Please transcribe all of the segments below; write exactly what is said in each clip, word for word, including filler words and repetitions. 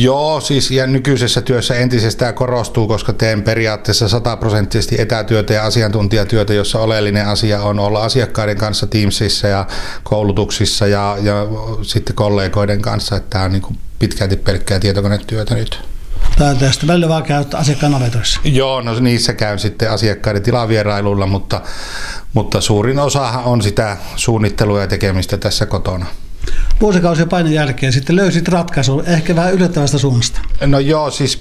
Joo, siis ja nykyisessä työssä entisestään korostuu, koska teen periaatteessa sataprosenttisesti etätyötä ja asiantuntijatyötä, jossa oleellinen asia on olla asiakkaiden kanssa Teamsissa ja koulutuksissa ja, ja sitten kollegoiden kanssa, että tämä on niin kuin pitkälti pelkkää tietokonetyötä nyt. Tai tästä välillä vaan käy asiakkaan navetoissa. Joo, no niissä käyn sitten asiakkaiden tilavierailuilla, mutta, mutta suurin osahan on sitä suunnittelua ja tekemistä tässä kotona. Vuosikausien painin jälkeen sitten löysit ratkaisun ehkä vähän yllättävästä suunnasta. No joo, siis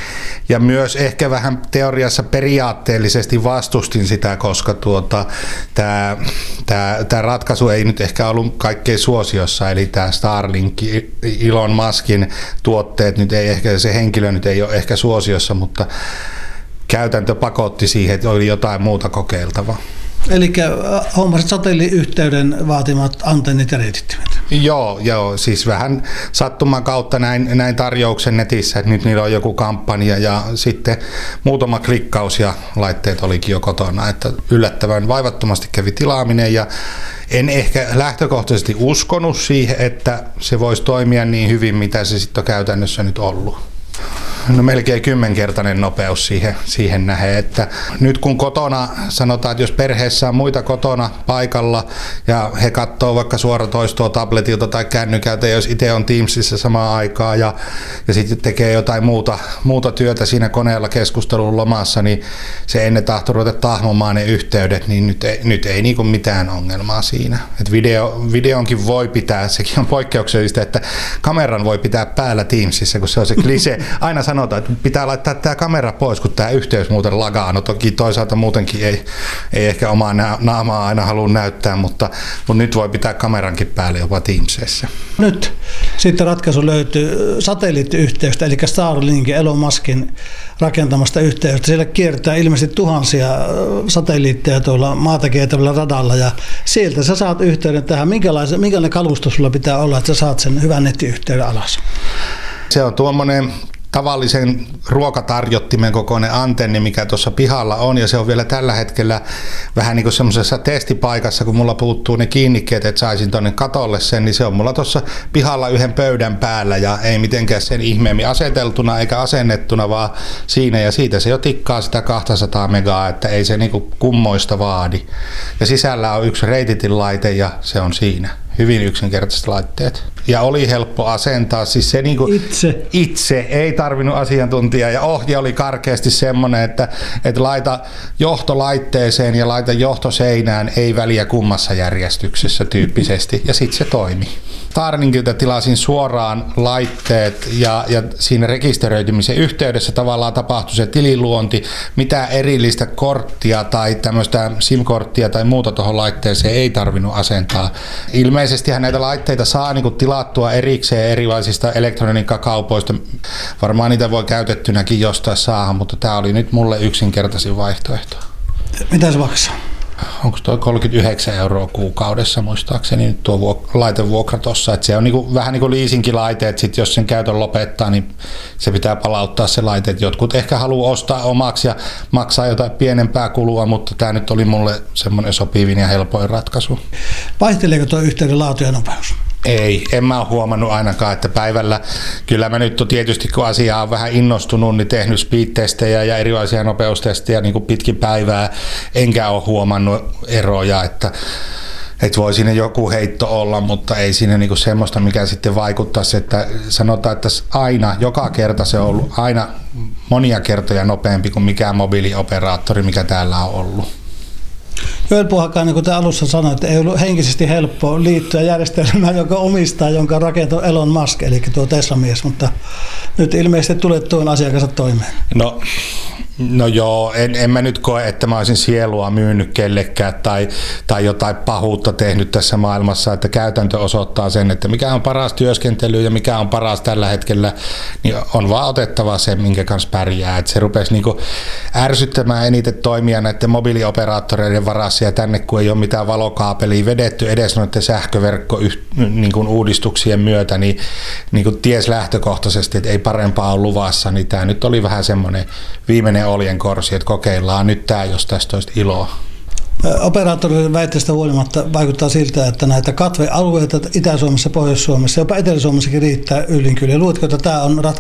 ja myös ehkä vähän teoriassa periaatteellisesti vastustin sitä, koska tuota, tämä, tämä, tämä ratkaisu ei nyt ehkä ollut kaikkein suosiossa, eli tämä Starlink, Elon Muskin tuotteet, nyt ei ehkä, se henkilö nyt ei ole ehkä suosiossa, mutta käytäntö pakotti siihen, että oli jotain muuta kokeiltavaa. Eli hommasit satelliiyhteyden vaatimat antennit ja reitittimet. Joo, joo, siis vähän sattuman kautta näin, näin tarjouksen netissä, että nyt niillä on joku kampanja ja sitten muutama klikkaus ja laitteet olikin jo kotona, että yllättävän vaivattomasti kävi tilaaminen ja en ehkä lähtökohtaisesti uskonut siihen, että se voisi toimia niin hyvin, mitä se sitten on käytännössä nyt ollut. No melkein kymmenkertainen nopeus siihen, siihen nähden, että nyt kun kotona, sanotaan, että jos perheessä on muita kotona paikalla ja he katsoo vaikka suoratoistoa tabletilta tai kännykältä, jos itse on Teamsissa samaan aikaan ja, ja sitten tekee jotain muuta, muuta työtä siinä koneella keskustelun lomassa, niin se ennen tahtoo ruveta tahmomaan ne yhteydet, niin nyt ei, nyt ei niin kuin mitään ongelmaa siinä. Et video, videonkin voi pitää, sekin on poikkeuksellista, että kameran voi pitää päällä Teamsissa, kun se on se klise. Aina sanotaan, että pitää laittaa tämä kamera pois, kun tämä yhteys muuten lagaa. No toki toisaalta muutenkin ei, ei ehkä omaa naamaa aina halua näyttää, mutta, mutta nyt voi pitää kamerankin päälle jopa Teamsissa. Nyt sitten ratkaisu löytyy satelliittiyhteystä, eli Starlinkin, Elon Muskin rakentamasta yhteydestä. Siellä kiertää ilmeisesti tuhansia satelliitteja tuolla maata kiertävällä radalla ja sieltä sä saat yhteyden tähän. Minkälainen, minkälainen kalusto sulla pitää olla, että sä saat sen hyvän nettiyhteyden alas? Se on tuommoinen tavallisen ruokatarjottimen kokoinen antenni, mikä tuossa pihalla on, ja se on vielä tällä hetkellä vähän niin kuin semmoisessa testipaikassa, kun mulla puuttuu ne kiinnikkeet, että saisin tuonne katolle sen, niin se on mulla tuossa pihalla yhden pöydän päällä, ja ei mitenkään sen ihmeemmin aseteltuna eikä asennettuna, vaan siinä, ja siitä se jo tikkaa sitä kaksisataa megaa, että ei se niin kuin kummoista vaadi. Ja sisällä on yksi reititin laite, ja se on siinä. Hyvin yksinkertaiset laitteet. Ja oli helppo asentaa. Siis se niinku itse. itse ei tarvinnut asiantuntijaa. Ja ohje oli karkeasti semmoinen, että, että laita johtolaitteeseen ja laita johtoseinään, ei väliä kummassa järjestyksessä tyyppisesti. Ja sitten se toimi. Starlinkilta tilasin suoraan laitteet ja, ja siinä rekisteröitymisen yhteydessä tavallaan tapahtui se tililuonti. Mitä erillistä korttia tai tämmöistä SIM-korttia tai muuta tuohon laitteeseen ei tarvinnut asentaa. Ilmeisestihän näitä laitteita saa niin kuin tilattua erikseen erilaisista elektroniikkakaupoista. Varmaan niitä voi käytettynäkin jostain saada, mutta tämä oli nyt mulle yksinkertaisin vaihtoehto. Mitä se maksaa? Onko tuo kolmekymmentäyhdeksän euroa kuukaudessa muistaakseni nyt tuo vuok- laitevuokra tuossa, että se on niinku, vähän niin kuin leasingkilaite, että sit jos sen käytön lopettaa, niin se pitää palauttaa se laite. Et jotkut ehkä haluaa ostaa omaksi ja maksaa jotain pienempää kulua, mutta tämä nyt oli mulle semmoinen sopivin ja helpoin ratkaisu. Vaihteleeko tuo yhteyden laatu ja nopeus? Ei, en mä ole huomannut ainakaan, että päivällä, kyllä mä nyt tietysti kun asiaa on vähän innostunut, niin tehnyt speed-testejä ja erilaisia nopeustestejä niin kuin pitkin päivää, enkä ole huomannut eroja, että että voi siinä joku heitto olla, mutta ei siinä niinku semmoista, mikä sitten vaikuttaisi, että sanotaan, että aina, joka kerta se on ollut aina monia kertoja nopeampi kuin mikään mobiilioperaattori, mikä täällä on ollut. Joel Puhakainen, niin kuin te alussa sanoit, että ei ollut henkisesti helppoa liittyä järjestelmään, joka omistaa, jonka rakentoi Elon Musk, eli tuo Tesla-mies, mutta nyt ilmeisesti tulet tuon asian kanssa toimeen. No, no joo, en, en mä nyt koe, että mä olisin sielua myynyt kellekään tai, tai jotain pahuutta tehnyt tässä maailmassa, että käytäntö osoittaa sen, että mikä on paras työskentely ja mikä on paras tällä hetkellä, niin on vaan otettava se, minkä kanssa pärjää. Että se rupesi niinku ärsyttämään eniten toimia näiden mobiilioperaattoreiden varassa ja tänne, kun ei ole mitään valokaapelia vedetty edes noiden sähköverkko-uudistuksien myötä, niin, niin kuin ties lähtökohtaisesti, että ei parempaa ole luvassa, niin tämä nyt oli vähän semmoinen viimeinen oljenkorsi, että kokeillaan nyt tämä, jos tästä olisi iloa. Operaattoreiden väitteestä huolimatta vaikuttaa siltä, että näitä katvealueita Itä-Suomessa, Pohjois-Suomessa, jopa Etelä-Suomessakin riittää yllin kyllä. Luuletko, että tämä on